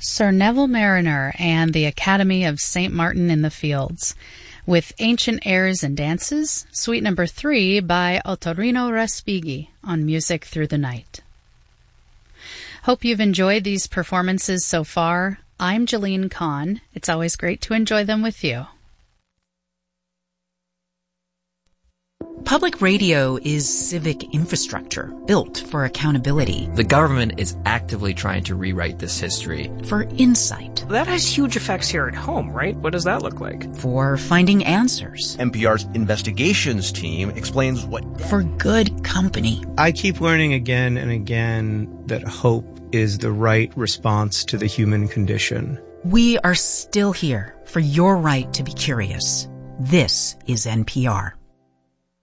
Sir Neville Mariner and the Academy of St. Martin in the Fields, with Ancient Airs and Dances, Suite Number 3 by Ottorino Respighi on Music Through the Night. Hope you've enjoyed these performances so far. I'm Jalene Kahn. It's always great to enjoy them with you. Public radio is civic infrastructure built for accountability. The government is actively trying to rewrite this history. For insight. That has huge effects here at home, right? What does that look like? For finding answers. NPR's investigations team explains what... For good company. I keep learning again and again that hope is the right response to the human condition. We are still here for your right to be curious. This is NPR.